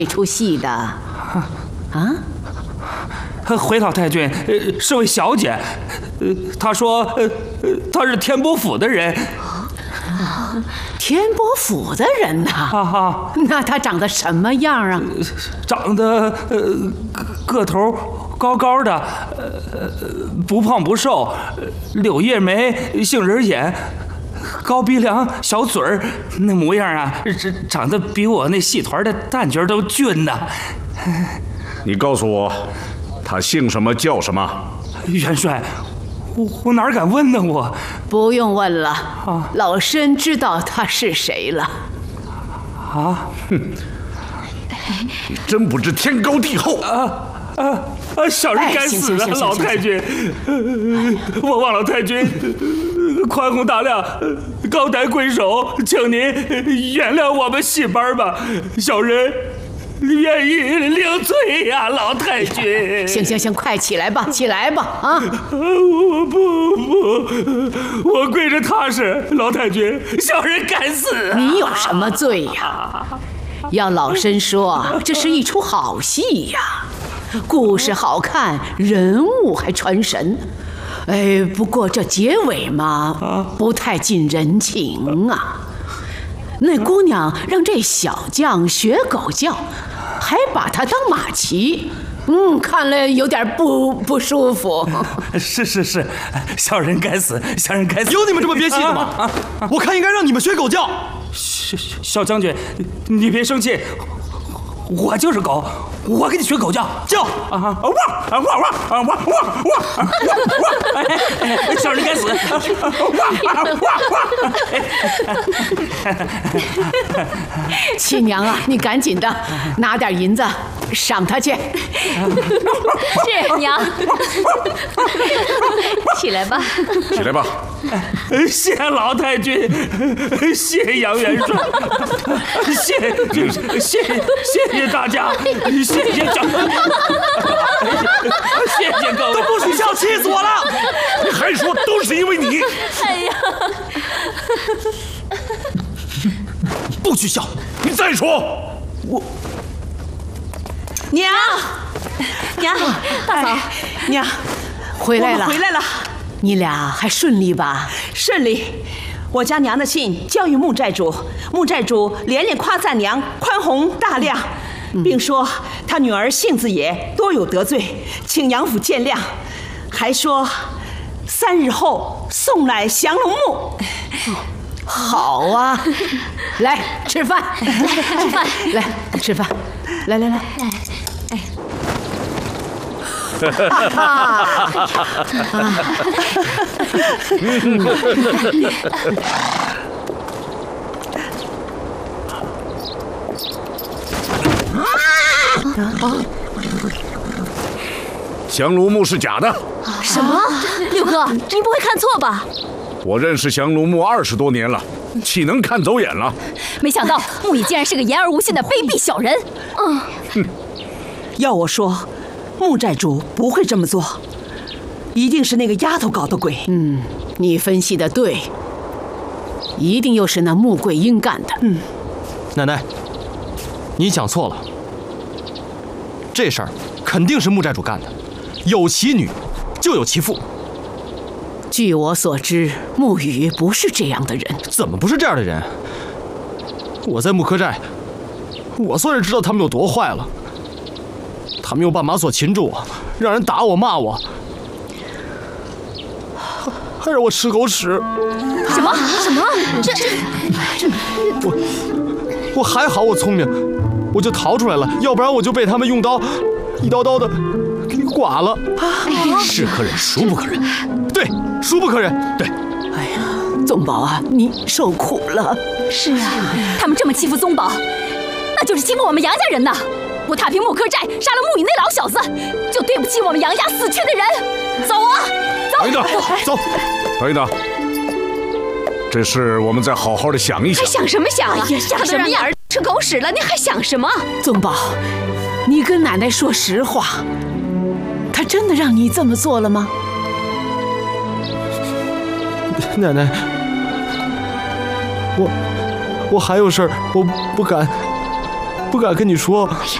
这出戏的？啊？ 回老太君是位小姐，她说她是天波府的人。 天波府的人呐？那她长得什么样啊？ 长得个头高高的，不胖不瘦，柳叶眉，杏仁眼，高鼻梁，小嘴儿，那模样啊，长得比我那戏团的旦角都俊呐。 你告诉我，他姓什么叫什么？ 元帅，我哪敢问呢？我不用问了，老身知道他是谁了。 啊？ 哼！你真不知天高地厚小人该死啊！老太君，我望老太君宽宏大量，高抬贵手，请您原谅我们戏班吧，小人愿意领罪呀，老太君。 行，快起来吧，起来吧！啊！ 我不，我跪着踏实，老太君，小人敢死。 你有什么罪呀？要老身说，这是一出好戏呀，故事好看，人物还传神。不过这结尾嘛，不太近人情啊。那姑娘让这小将学狗叫，还把他当马骑，看了有点不舒服。 是，小人该死，小人该死。 有你们这么憋气的吗？我看应该让你们学狗叫。 小将军，你别生气，我就是狗，我给你学狗叫，叫啊！汪！小人该死！ 七娘啊，你赶紧的拿点银子赏他去。 是娘。起来吧。 谢老太君，谢杨元帅，谢谢大家，谢谢长官，谢谢各位。 都不许笑，气死我了！ 你还说都是因为你？ 哎呀！ 不许笑！ 你再说， 娘，大嫂，娘， 回来了， 回来了。 你俩还顺利吧？ 顺利。我将娘的信交与穆寨主，穆寨主连连夸赞娘宽宏大量，并说他女儿性子野，多有得罪，请杨府见谅。还说3日后送来降龙木。 好啊，来吃饭，来吃饭，来。 降龙木是假的。 什么？六哥，你不会看错吧？ 我认识降龙木20多年了，岂能看走眼了？ 没想到木乙竟然是个言而无信的卑鄙小人。 要我说，穆寨主不会这么做，一定是那个丫头搞的鬼。 你分析的对，一定又是那穆桂英干的。 奶奶，你想错了，这事儿肯定是穆寨主干的，有其女就有其父。 据我所知，穆雨不是这样的人。 怎么不是这样的人？我在木柯寨，我算是知道他们有多坏了。他们用绊马索擒住我，让人打我骂我，还让我吃狗屎。 什么？ 我还好，我聪明，我就逃出来了，要不然我就被他们用刀一刀刀的给剐了。 是可忍，孰不可忍？ 对，孰不可忍。对。 哎呀，宗宝啊，你受苦了。 是啊，他们这么欺负宗宝，那就是欺负我们杨家人呐！不踏平木柯寨，杀了穆雨那老小子，就对不起我们杨家死去的人。走啊，走！ 等一等，走，等一等。这事我们再好好的想一想。 还想什么想啊？想什么呀？吃狗屎了，你还想什么？ 宗宝，你跟奶奶说实话，她真的让你这么做了吗？ 奶奶，我还有事儿，我不敢。 不敢跟你说。